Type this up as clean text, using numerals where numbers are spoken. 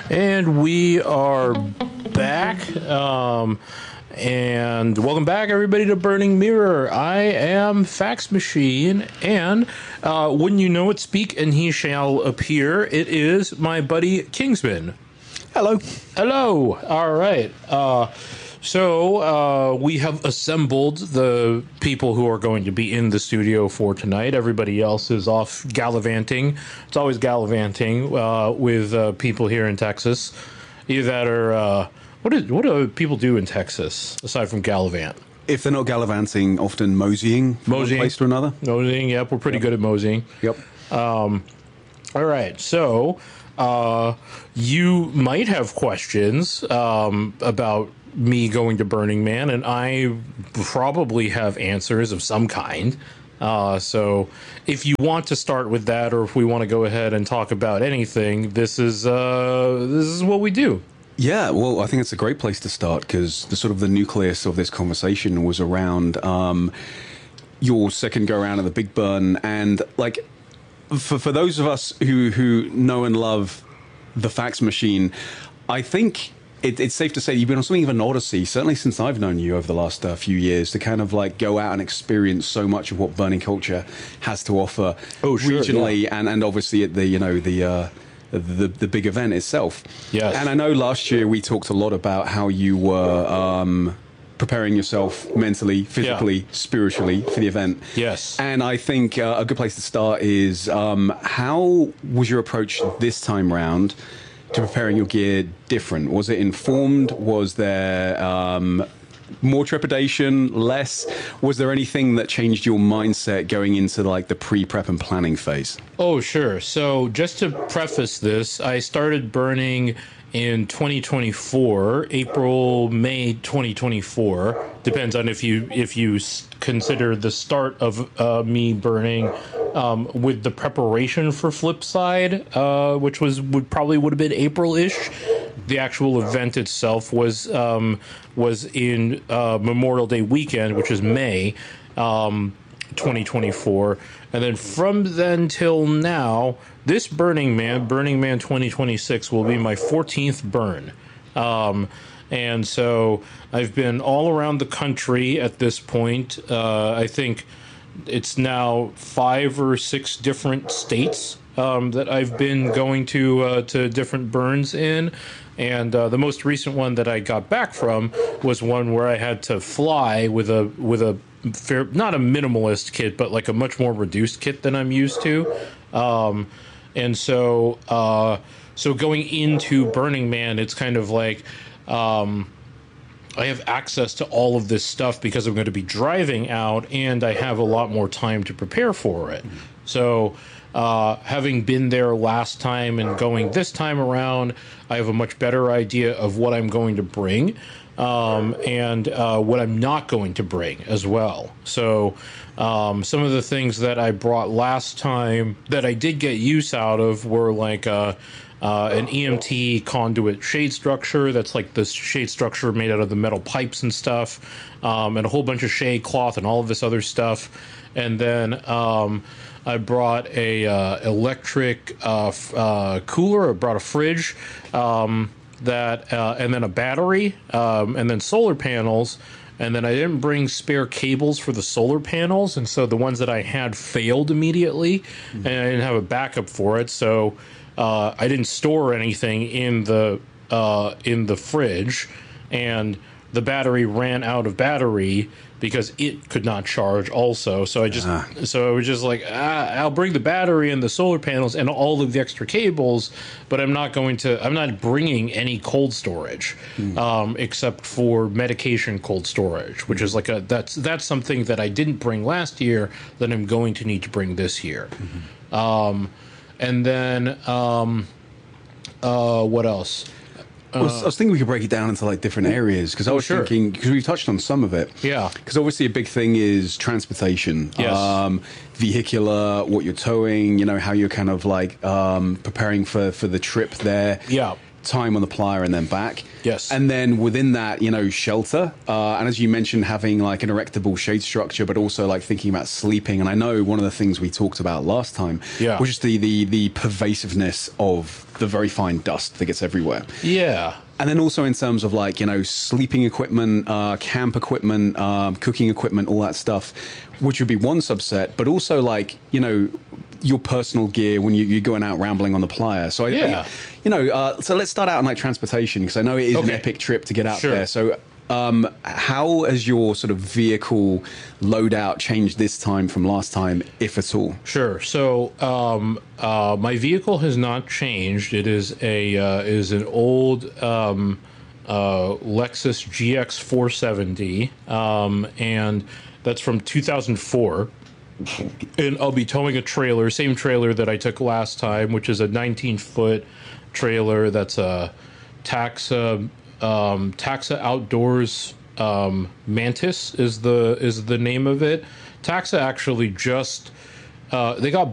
And we are back. And welcome back, everybody, to Burning Mirror. I am Fax Machine, and wouldn't you know it, speak and he shall appear. It is my buddy Kingsman. Hello. Hello. All right. So we have assembled the people who are going to be in the studio for tonight. Everybody else is off gallivanting. It's always gallivanting with people here in Texas. Either that or what do people do in Texas aside from gallivant? If they're not gallivanting, often moseying from one place to another. Moseying, yep. We're pretty good at moseying. Yep. All right. So you might have questions about me going to Burning Man, and I probably have answers of some kind. So if you want to start with that, or if we want to go ahead and talk about anything, this is what we do. Yeah, well, I think it's a great place to start because the nucleus of this conversation was around your second go around of the Big Burn, and like for those of us who know and love the Fax Machine, I think it's safe to say you've been on something of an odyssey, certainly since I've known you over the last few years, to kind of like go out and experience so much of what burning culture has to offer regionally, yeah. and obviously at the big event itself. Yes. And I know last year we talked a lot about how you were preparing yourself mentally, physically, spiritually for the event. Yes. And I think a good place to start is how was your approach this time round to preparing your gear different? Was it informed? Was there more trepidation, less? Was there anything that changed your mindset going into like the pre-prep and planning phase? Oh, sure. So just to preface this, I started burning in 2024, April, May 2024. Depends on if you consider the start of me burning with the preparation for Flipside, which would have been April-ish. The actual event itself was in Memorial Day weekend, which is May 2024. And then from then till now, this Burning Man 2026, will be my 14th burn. And so I've been all around the country at this point. I think it's now 5 or 6 different states that I've been going to different burns in. And the most recent one that I got back from was one where I had to fly with a fair, not a minimalist kit, but like a much more reduced kit than I'm used to. And so going into Burning Man, it's kind of like I have access to all of this stuff because I'm going to be driving out, and I have a lot more time to prepare for it. So having been there last time and going this time around, I have a much better idea of what I'm going to bring and what I'm not going to bring as well. So some of the things that I brought last time that I did get use out of were like an EMT conduit shade structure. That's like this shade structure made out of the metal pipes and stuff, and a whole bunch of shade cloth and all of this other stuff. And then I brought a electric cooler. I brought a fridge, and then a battery, and then solar panels. And then I didn't bring spare cables for the solar panels, and so the ones that I had failed immediately, and I didn't have a backup for it. So I didn't store anything in the fridge, and the battery ran out of battery because it could not charge also. So I was just like, I'll bring the battery and the solar panels and all of the extra cables, but I'm not bringing any cold storage, except for medication cold storage, which is like that's something that I didn't bring last year that I'm going to need to bring this year. And then what else? I was thinking we could break it down into like different areas because I was thinking, because we've touched on some of it. Yeah. Because obviously a big thing is transportation. Yes. Vehicular, what you're towing, how you're kind of like preparing for the trip there. Yeah. time on the Playa and then back. Yes. And then within that, shelter. And as you mentioned, having like an erectable shade structure, but also like thinking about sleeping. And I know one of the things we talked about last time was just the pervasiveness of the very fine dust that gets everywhere. Yeah. And then also in terms of like, sleeping equipment, camp equipment, cooking equipment, all that stuff, which would be one subset, but also like, your personal gear when you're going out rambling on the Playa. So, so let's start out on like transportation, because I know it is an epic trip to get out there. So how has your sort of vehicle loadout changed this time from last time, if at all? Sure. So my vehicle has not changed. It is an old Lexus GX 470, and that's from 2004. And I'll be towing a trailer, same trailer that I took last time, which is a 19-foot trailer. That's a Taxa Outdoors Mantis is the name of it. Taxa actually just they got